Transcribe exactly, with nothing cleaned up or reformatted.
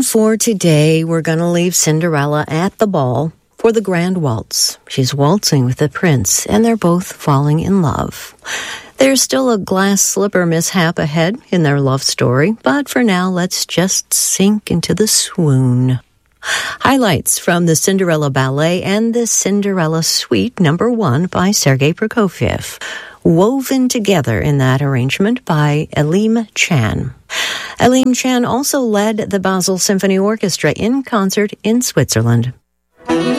And for today, we're going to leave Cinderella at the ball for the grand waltz. She's waltzing with the prince, and they're both falling in love. There's still a glass slipper mishap ahead in their love story, but for now, let's just sink into the swoon. Highlights from the Cinderella Ballet and the Cinderella Suite number one by Sergei Prokofiev, woven together in that arrangement by Elim Chan. Elim Chan also led the Basel Symphony Orchestra in concert in Switzerland.